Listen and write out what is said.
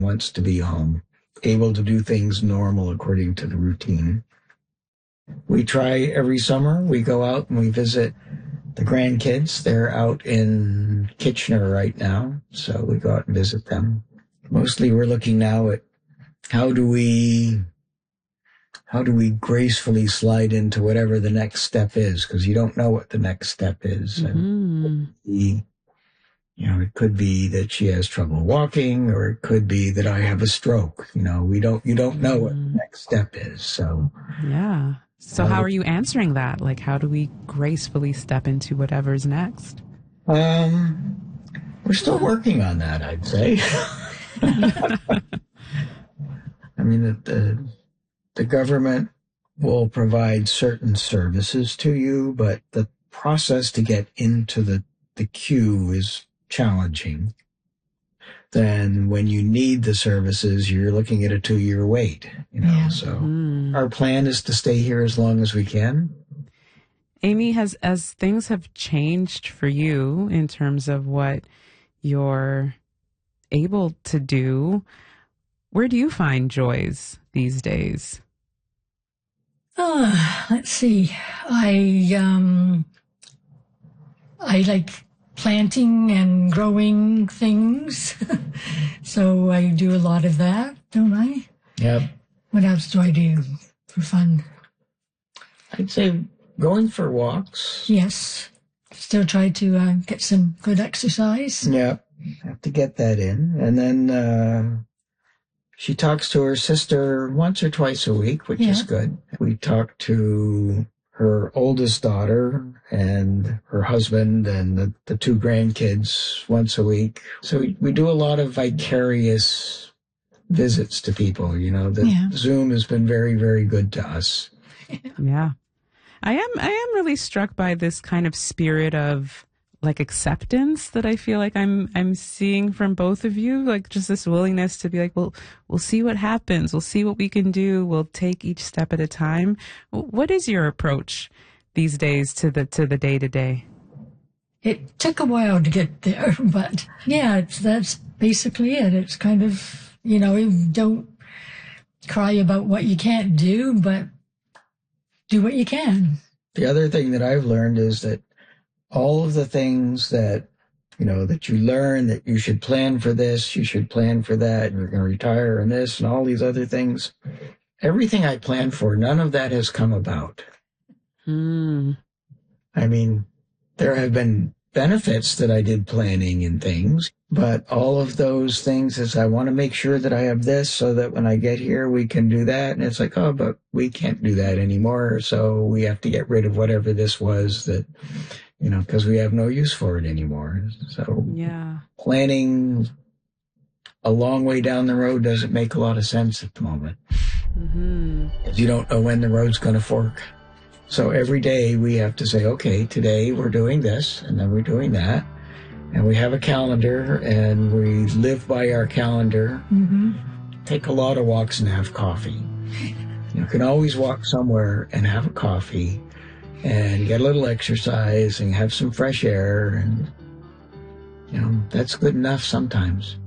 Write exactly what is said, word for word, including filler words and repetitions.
wants to be home, able to do things normal according to the routine. We try every summer. We go out and we visit the grandkids. They're out in Kitchener right now, so we go out and visit them. Mostly we're looking now at how do we how do we gracefully slide into whatever the next step is, because you don't know what the next step is. Mm-hmm. And the, you know, it could be that she has trouble walking, or it could be that I have a stroke. You know, we don't you don't know what the next step is. So yeah. So how are you answering that? Like, how do we gracefully step into whatever's next? Um, we're still working on that, I'd say. I mean, the, the the government will provide certain services to you, but the process to get into the, the queue is challenging. Then when you need the services, you're looking at a two-year wait, you know, yeah. So mm. Our plan is to stay here as long as we can. Amy, has as things have changed for you in terms of what you're able to do, where do you find joys these days? Uh, let's see. I um, I like planting and growing things. So I do a lot of that, don't I? Yep. What else do I do for fun? I'd say going for walks. Yes. Still try to uh, get some good exercise. Yep. Have to get that in. And then uh, she talks to her sister once or twice a week, which yeah. is good. We talk to her oldest daughter and her husband and the, the two grandkids once a week. So we, we do a lot of vicarious visits to people. You know, the yeah. Zoom has been very, very good to us. Yeah. I am I am really struck by this kind of spirit of like acceptance that I feel like I'm I'm seeing from both of you, like just this willingness to be like, well, we'll see what happens. We'll see what we can do. We'll take each step at a time. What is your approach these days to the to the day to day? It took a while to get there, but yeah, it's, that's basically it. It's kind of, you know, you don't cry about what you can't do, but do what you can. The other thing that I've learned is that all of the things that, you know, that you learn, that you should plan for this, you should plan for that, you're going to retire and this and all these other things. Everything I planned for, none of that has come about. Hmm. I mean, there have been benefits that I did planning and things, but all of those things is I want to make sure that I have this so that when I get here, we can do that. And it's like, oh, but we can't do that anymore. So we have to get rid of whatever this was that, you know, because we have no use for it anymore. So yeah, planning a long way down the road doesn't make a lot of sense at the moment. Mm-hmm. You don't know when the road's going to fork. So every day we have to say, okay, today we're doing this, and then we're doing that. And we have a calendar, and we live by our calendar. Mm-hmm. Take a lot of walks and have coffee. You can always walk somewhere and have a coffee and get a little exercise and have some fresh air. And, you know, that's good enough sometimes.